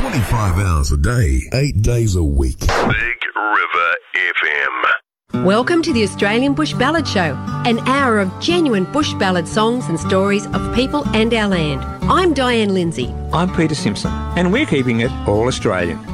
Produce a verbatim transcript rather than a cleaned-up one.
twenty-five hours a day, eight days a week. Big River F M. Welcome to the Australian Bush Ballad Show, an hour of genuine bush ballad songs and stories of people and our land. I'm Diane Lindsay. I'm Peter Simpson, and we're keeping it all Australian.